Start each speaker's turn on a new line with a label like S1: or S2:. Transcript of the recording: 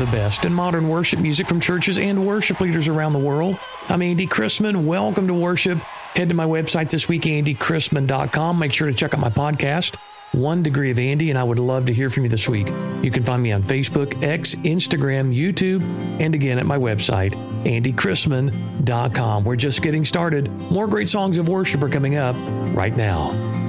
S1: the best in modern worship music from churches and worship leaders around the world. I'm Andy Chrisman. Welcome to worship. Head to my website this week, andychrisman.com. Make sure to check out my podcast, 1 Degree of Andy, and I would love to hear from you this week. You can find me on Facebook, X, Instagram, YouTube, and again at my website, andychrisman.com. We're just getting started. More great songs of worship are coming up right now.